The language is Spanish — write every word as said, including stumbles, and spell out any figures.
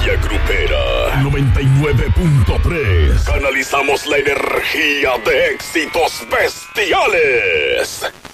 Energía Grupera noventa y nueve punto tres. Canalizamos la energía de éxitos bestiales.